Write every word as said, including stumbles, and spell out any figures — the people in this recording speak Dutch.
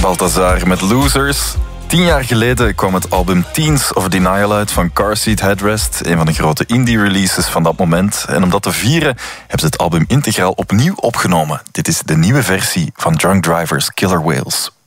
Balthazar met Losers. Tien jaar geleden kwam het album Teens of Denial uit van Car Seat Headrest, een van de grote indie-releases van dat moment. En om dat te vieren hebben ze het album integraal opnieuw opgenomen. Dit is de nieuwe versie van Drunk Drivers' Killer Whales.